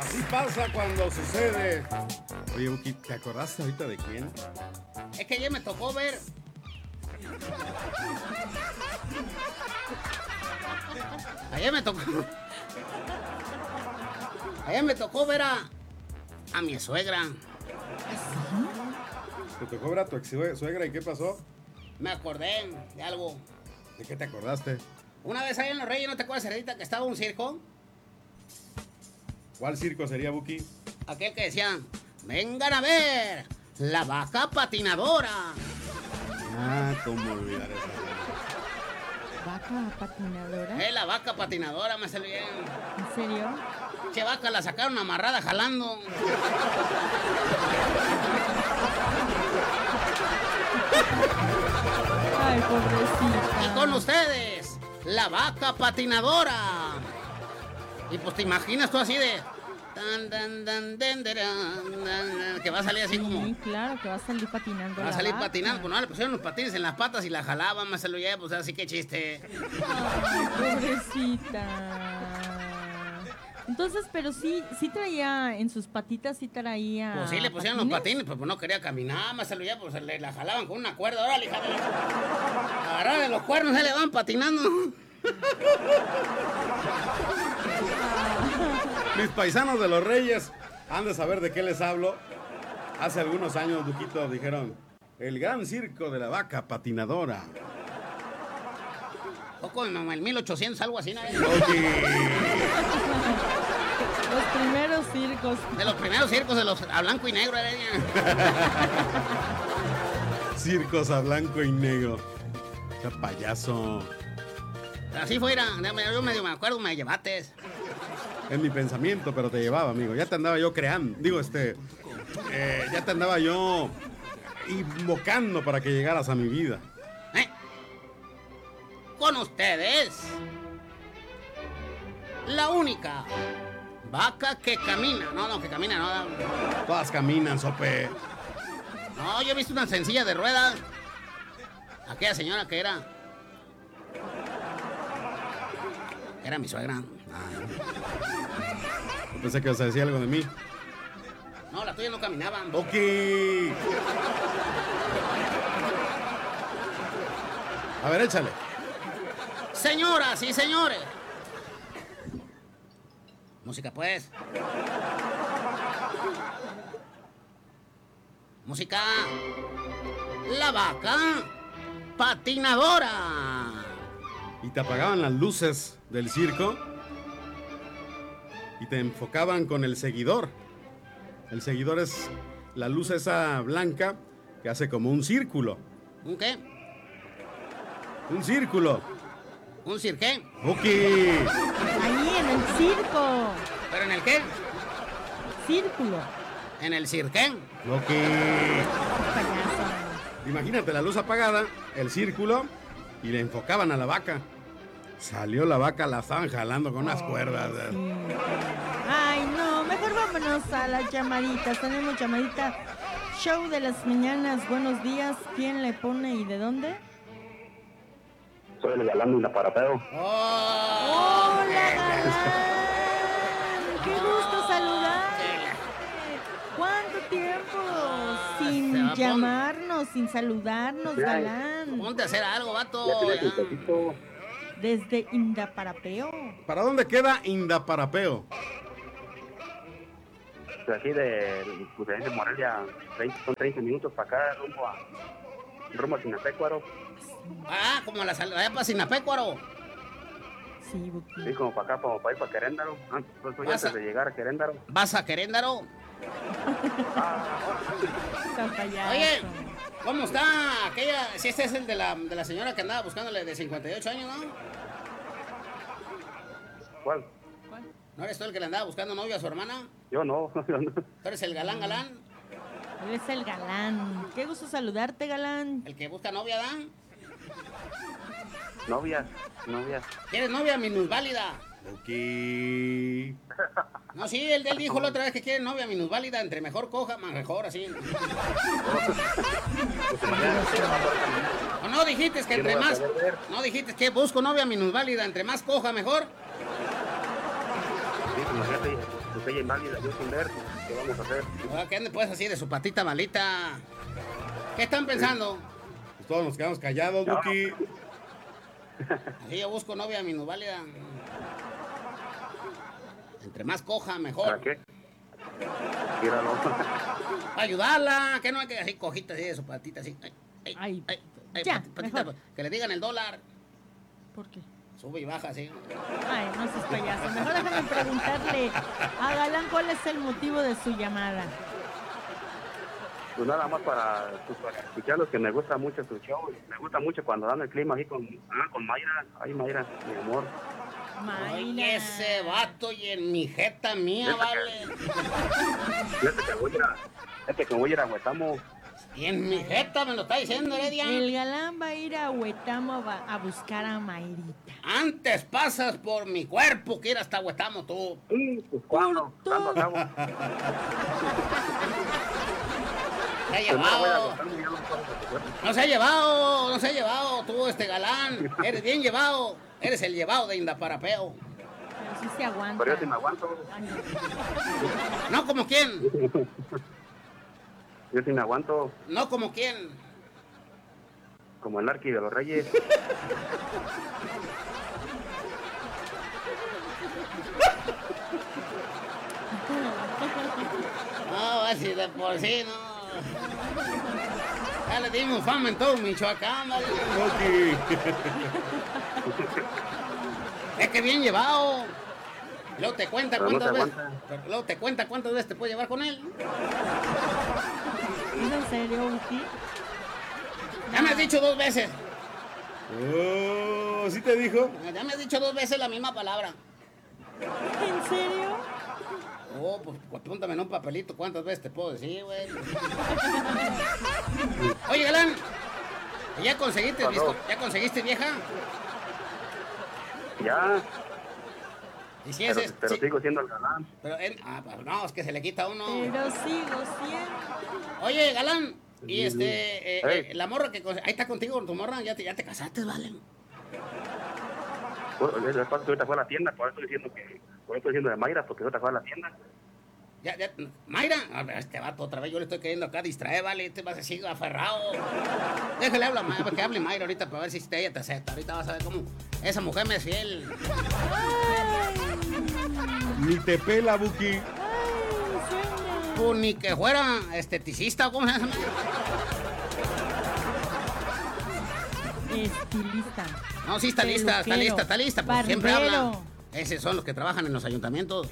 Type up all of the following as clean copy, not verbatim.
Así pasa cuando sucede. Oye, Buki, ¿te acordaste ahorita de quién? Es que ayer me tocó ver. Ayer me tocó. Ayer me tocó ver a mi suegra. ¿Te tocó ver a tu ex suegra y qué pasó? Me acordé de algo. ¿De qué te acordaste? Una vez ahí en Los Reyes, ¿no te acuerdas, Heredita, que estaba un circo? ¿Cuál circo sería, Buki? Aquel que decía, vengan a ver, la vaca patinadora. Ah, cómo olvidar eso. ¿Vaca patinadora? La vaca patinadora, me salió bien. ¿En serio? Che vaca, la sacaron amarrada jalando. Ay, pobrecita. Y con ustedes, la vaca patinadora. Y pues te imaginas tú así de... que va a salir así como... Sí, claro, que va a salir patinando. Va a la salir vaca. patinando, pues no, le pusieron los patines en las patas y la jalaban, me salió ya, pues así que chiste. Ay, pobrecita. Entonces, pero sí traía en sus patitas, sí traía. Pues sí, le pusieron los patines, pues no quería caminar, me salió ya, pues la jalaban con una cuerda. Órale, hija de la... Agarraron los cuernos, se le van patinando. Mis paisanos de Los Reyes han de saber de qué les hablo. Hace algunos años, Duquito, dijeron, el gran circo de la vaca patinadora. Poco en el 1800, algo así, ¿no? Los primeros circos. De los primeros circos de los a blanco y negro, era ella. Circos a blanco y negro. ¡Qué payaso! Así fuera, yo medio me acuerdo, me llevates. En mi pensamiento, pero te llevaba, amigo. Ya te andaba yo creando. Digo, ya te andaba yo invocando para que llegaras a mi vida. Con ustedes, la única vaca que camina. No, que camina, no. Todas caminan, sope. No, yo he visto una sencilla de ruedas. Aquella señora que era mi suegra. Pensé que ibas a decir algo de mí. No, la tuya no caminaba. Ok. A ver, échale. Señoras y señores. Música, pues. Música. La vaca patinadora. Y te apagaban las luces del circo y te enfocaban con el seguidor. El seguidor es la luz esa blanca que hace como un círculo. ¿Un qué? Un círculo. ¿Un cirqué? Ok. Ahí en el circo. ¿Pero en el qué? Círculo. ¿En el cirqué? Ok. Payaso. Imagínate la luz apagada, el círculo, y le enfocaban a la vaca. Salió la vaca, la estaban jalando con unas cuerdas. Sí. Ay, no, mejor vámonos a las llamaditas. Tenemos llamadita. Show de las mañanas, buenos días. ¿Quién le pone y de dónde? Soy el galán de Indaparapeo. ¡Hola, galán! ¡Qué gusto saludarte! ¿Cuánto tiempo sin llamarnos, sin saludarnos, galán? Ponte a hacer algo, vato. Ya tienes un poquito. Desde Indaparapeo. ¿Para dónde queda Indaparapeo? Pues aquí de Morelia, son 30 minutos para acá, rumbo a Sinapecuaro. Ah, como allá para Sinapecuaro. Sí, Buki. Sí, como para acá, como para ir para Queréndaro. Antes de llegar a Queréndaro. ¿Vas a Queréndaro? Está payaso. Oye, ¿cómo está aquella? Si este es el de la señora que andaba buscándole de 58 años, ¿no? ¿Cuál? ¿No eres tú el que le andaba buscando novia a su hermana? Yo no. ¿Tú eres el galán? Él es el galán. Qué gusto saludarte, galán. ¿El que busca novia, Dan? Novias. ¿Quieres novia minusválida? Ok. No, sí, él dijo la otra vez que quiere novia minusválida. Entre mejor coja, más mejor, así. ¿O no dijiste que entre más... No dijiste que busco novia minusválida, entre más coja, mejor? Sí, imagínate, pues ella inválida, yo sin ver, ¿qué vamos a hacer? ¿Qué ande pues así de su patita malita? ¿Qué están pensando? Pues todos nos quedamos callados, Buki. Así yo busco novia minusválida. Entre más coja, mejor. ¿Para qué? Tíralo. Para ayudarla, que no hay que así cojita así de su patita así. Ay, ya, patita, mejor. que le digan el dólar. ¿Por qué? Sube y baja así. Ay, no seas payaso. Mejor déjame preguntarle a Galán cuál es el motivo de su llamada. Pues nada más para escucharlos, que me gusta mucho su show. Me gusta mucho cuando dan el clima ahí con Mayra. Ay, Mayra, mi amor. Oye, ese vato y en mi jeta mía, vale. Fíjate que voy a ir a Huetamo. Y en mi jeta me lo está diciendo, Heredia. El Galán va a ir a Huetamo a buscar a Mayrita. Antes pasas por mi cuerpo que ir hasta Huetamo tú. Sí, pues ¿cuándo? ¿Cuándo acabo? Se ha llevado. No se ha llevado tú, Galán. Eres bien llevado. Eres el llevado de Indaparapeo. Pero sí se aguanta. Pero yo sí me aguanto. No como quién. Yo sí me aguanto. No como quién. Como el Arqui de los Reyes. No, así de por sí, no. Ya le dimos fama en todo Michoacán, ¿vale? Es que bien llevado. Luego te cuenta Pero cuántas no veces. aguanta. Luego te cuenta cuántas veces te puede llevar con él. ¿Es en serio, Buki? Ya me has dicho 2 veces. Oh, ¿sí te dijo? Ya me has dicho 2 veces la misma palabra. ¿En serio? Oh, pues apúntame en un papelito cuántas veces te puedo decir, güey. Oye, Galán, ¿ya conseguiste ¿Ya conseguiste vieja? Ya. ¿Y si Pero, ese pero sigo siendo el Galán. Pero pues no, es que se le quita a uno. Pero sigo siendo. Oye, Galán, y Hey. la morra que ahí está contigo, tu morra, ya te casaste, ¿vale? Pues, después que ahorita fue a la tienda, por eso estoy diciendo de Mayra, porque ahorita fue a la tienda. Ya, Mayra, a ver, este vato otra vez, yo le estoy queriendo acá distraer, ¿vale? Este va a seguir aferrado. Déjale hablar, que hable Mayra ahorita para ver si ella te acepta. Ahorita vas a ver cómo esa mujer me es fiel. Ni te pela, Buki. Ay, suena. Pues ni que fuera esteticista, ¿cómo se llama? Estilista. No, sí, está lista, pues siempre Barbero. habla. Esos son los que trabajan en los ayuntamientos.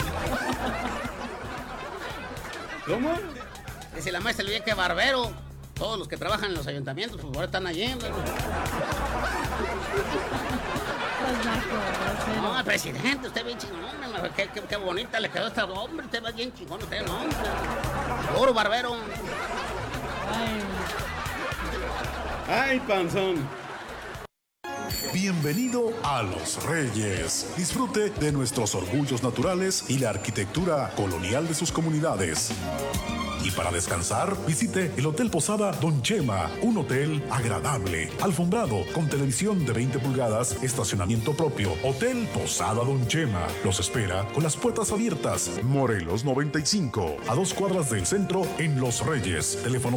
¿Cómo? Dice la maestra Luis que barbero. Todos los que trabajan en los ayuntamientos, pues ahora están allí. Pues, Marco, No, presidente, usted bien chingón, hombre. Qué bonita le quedó esta hombre. Usted va bien chingón, usted no, hombre. Oro barbero. Ay, panzón. Bienvenido a Los Reyes. Disfrute de nuestros orgullos naturales y la arquitectura colonial de sus comunidades. Y para descansar, visite el Hotel Posada Don Chema, un hotel agradable, alfombrado, con televisión de 20 pulgadas, estacionamiento propio. Hotel Posada Don Chema los espera con las puertas abiertas. Morelos 95, a 2 cuadras del centro en Los Reyes. Teléfono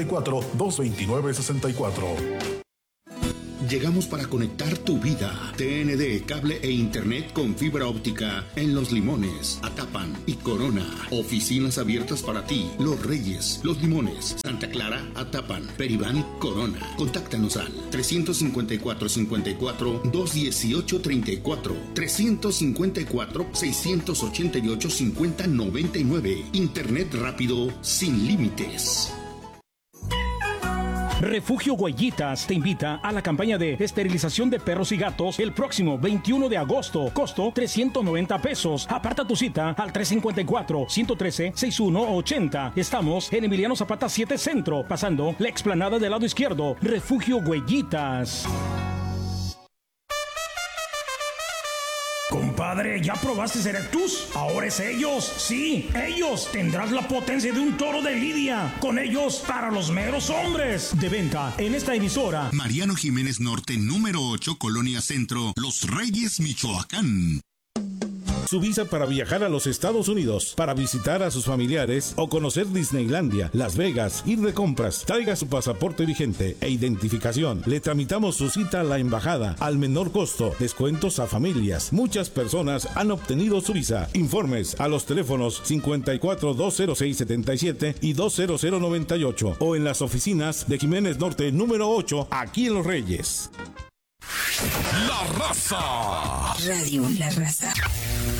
54-229-64. Llegamos para conectar tu vida. TND, cable e internet con fibra óptica en Los Limones, Atapan y Corona. Oficinas abiertas para ti. Los Reyes, Los Limones, Santa Clara, Atapan, Peribán, Corona. Contáctanos al 354-218-34, 354-688-5099. Internet rápido sin límites. Refugio Huellitas te invita a la campaña de esterilización de perros y gatos el próximo 21 de agosto. Costo 390 pesos. Aparta tu cita al 354-113-6180. Estamos en Emiliano Zapata 7 Centro, pasando la explanada del lado izquierdo. Refugio Huellitas. Compadre, ¿ya probaste Erectus? Ahora es ellos. Sí, ellos. Tendrás la potencia de un toro de lidia. Con ellos, para los meros hombres. De venta en esta emisora. Mariano Jiménez Norte, número 8, Colonia Centro, Los Reyes, Michoacán. su visa para viajar a los Estados Unidos, para visitar a sus familiares o conocer Disneylandia, Las Vegas, ir de compras. Traiga su pasaporte vigente e identificación. Le tramitamos su cita a la embajada al menor costo. Descuentos a familias. Muchas personas han obtenido su visa. Informes a los teléfonos 54-206-77 y 20098 o en las oficinas de Jiménez Norte número 8, aquí en Los Reyes. La Raza. Radio La Raza.